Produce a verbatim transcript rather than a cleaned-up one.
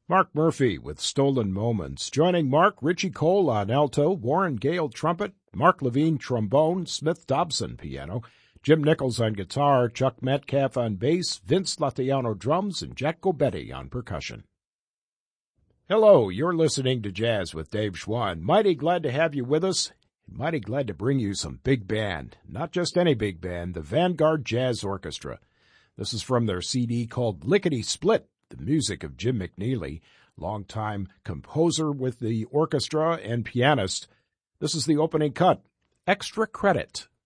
Mark Murphy with Stolen Moments. Joining Mark, Richie Cole on alto, Warren Gale trumpet, Mark Levine trombone, Smith Dobson piano, Jim Nichols on guitar, Chuck Metcalf on bass, Vince Latiano drums, and Jack Gobetti on percussion. Hello, you're listening to Jazz with Dave Schwann. Mighty glad to have you with us. Mighty glad to bring you some big band. Not just any big band, the Vanguard Jazz Orchestra. This is from their C D called Lickety Split, the music of Jim McNeely, longtime composer with the orchestra and pianist. This is the opening cut, Extra Credit.